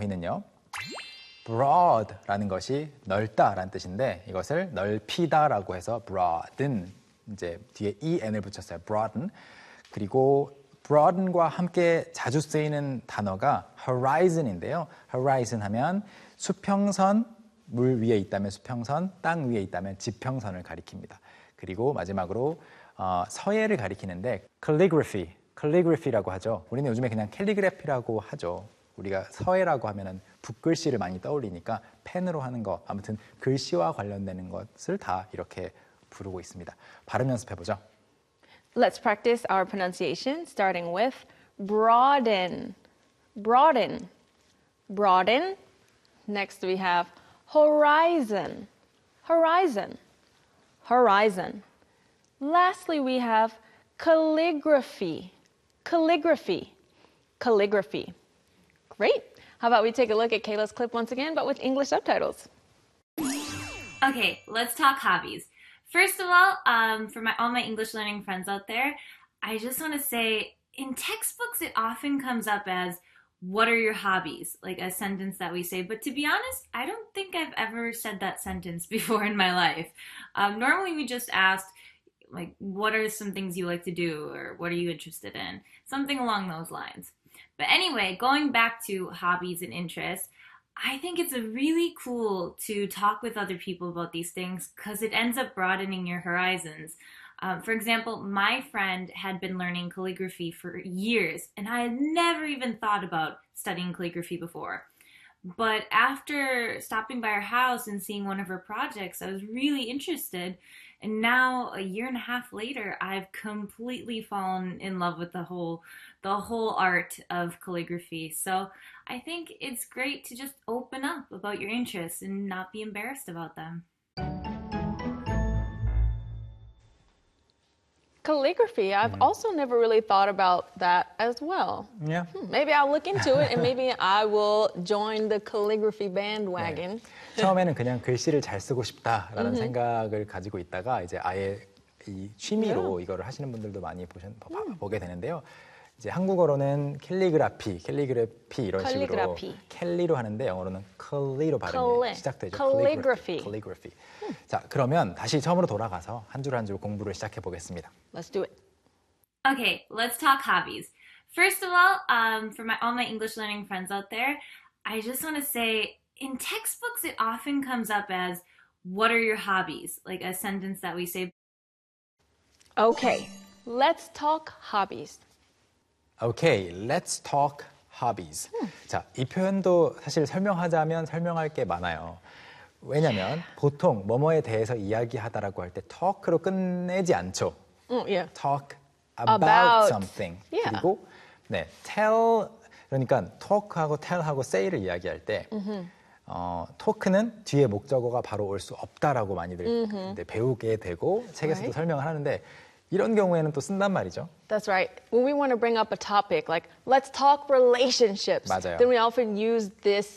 어휘는요. broad라는 것이 넓다라는 뜻인데 이것을 넓히다라고 해서 broaden 이제 뒤에 en을 붙였어요. broaden. 그리고 broaden과 함께 자주 쓰이는 단어가 horizon인데요. horizon 하면 수평선, 물 위에 있다면 수평선, 땅 위에 있다면 지평선을 가리킵니다. 그리고 마지막으로 서예를 가리키는데 calligraphy라고 하죠. 우리는 요즘에 그냥 캘리그래피라고 하죠. 우리가 서예라고 하면은 붓글씨를 많이 떠올리니까 펜으로 하는 거, 아무튼 글씨와 관련되는 것을 다 이렇게 부르고 있습니다. 발음 연습해보죠. Let's practice our pronunciation, starting with broaden. Broaden. Broaden. Next we have horizon. Horizon. Horizon. Lastly, we have calligraphy. Calligraphy. Calligraphy. Great. How about we take a look at Kayla's clip once again, but with English subtitles. Okay, let's talk hobbies. First of all, for all my English learning friends out there, I just want to say, in textbooks, it often comes up as, what are your hobbies? Like a sentence that we say. But to be honest, I don't think I've ever said that sentence before in my life. Normally we just ask, like, what are some things you like to do? Or what are you interested in? Something along those lines. But anyway, going back to hobbies and interests, I think it's really cool to talk with other people about these things because it ends up broadening your horizons. For example, my friend had been learning calligraphy for years, and I had never even thought about studying calligraphy before. But after stopping by her house and seeing one of her projects, I was really interested. And now, a year and a half later, I've completely fallen in love with the whole art of calligraphy. So I think it's great to just open up about your interests and not be embarrassed about them. Calligraphy. I've also never really thought about that as well. Yeah. Maybe I'll look into it and maybe I will join the calligraphy bandwagon. 네. 처음에는 그냥 글씨를 잘 쓰고 싶다라는 생각을 가지고 있다가 이제 아예 이 취미로 이거를 하시는 분들도 많이 보게 되는데요. 이제 한국어로는 캘리그라피 이런 식으로 캘리로 하는데 영어로는 컬리로 발음이 시작되죠. calligraphy. 자, 그러면 다시 처음으로 돌아가서 한 줄 한 줄 공부를 시작해 보겠습니다. Let's do it. Okay, let's talk hobbies. First of all, for all my English learning friends out there, I just want to say, in textbooks, it often comes up as, what are your hobbies? Like a sentence that we say. Okay, let's talk hobbies. Okay, let's talk hobbies. 자, 이 표현도 사실 설명하자면 설명할 게 많아요. 왜냐면 보통 뭐뭐에 대해서 이야기하다라고 할 때 talk로 끝내지 않죠. Yeah. talk about something. Yeah. 그리고 네, tell 그러니까 talk하고 tell하고 say를 이야기할 때 talk는 뒤에 목적어가 바로 올 수 없다라고 많이들 배우게 되고 책에서도 설명을 하는데 이런 경우에는 또 쓴단 말이죠. That's right. When we want to bring up a topic like let's talk relationships, 맞아요. then we often use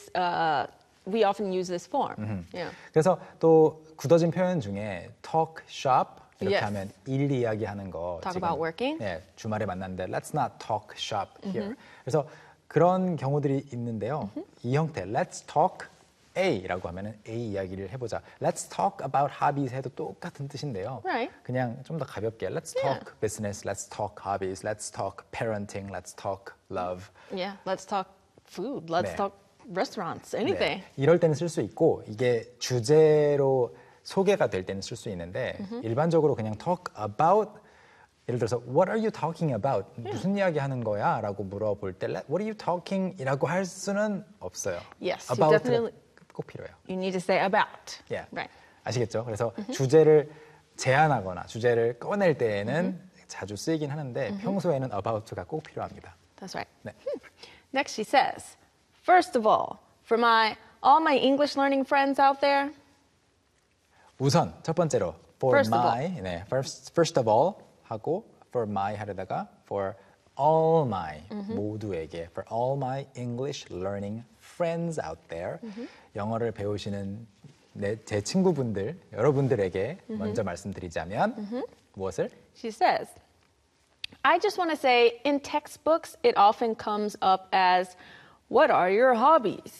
this form. Yeah. 그래서 또 굳어진 표현 중에 talk shop 이렇게 Yes. 하면 일 이야기하는 거. Talk 지금, about working. 네, 주말에 만났는데 let's not talk shop here. 그래서 그런 경우들이 있는데요. 이 형태 let's talk A라고 하면은 A 이야기를 해보자. Let's talk about hobbies 해도 똑같은 뜻인데요. Right. 그냥 좀 더 가볍게 Let's talk business, Let's talk hobbies, Let's talk parenting, Let's talk love. Yeah. Let's talk food. Let's 네. talk restaurants. Anything. 네, 이럴 때는 쓸 수 있고 이게 주제로 소개가 될 때는 쓸 수 있는데 일반적으로 그냥 talk about 예를 들어서 What are you talking about? 무슨 이야기 하는 거야? 라고 물어볼 때 What are you talking? 이라고 할 수는 없어요. Yes, you About definitely- 꼭 필요해요. You need to say about. Yeah. Right. 아시겠죠? 그래서 주제를 제안하거나 주제를 꺼낼 때에는 자주 쓰이긴 하는데 평소에는 about가 꼭 필요합니다. That's right. 네. Next, she says, first of all, for all my English learning friends out there, 우선 첫 번째로 for First of my 네, first of all 하고 for my 하려다가 for all my 모두에게 for all my English learning friends out there 영어를 배우시는 제 친구분들 여러분들에게 먼저 말씀드리자면 무엇을? she says, I just want to say in textbooks, it often comes up as, what are your hobbies?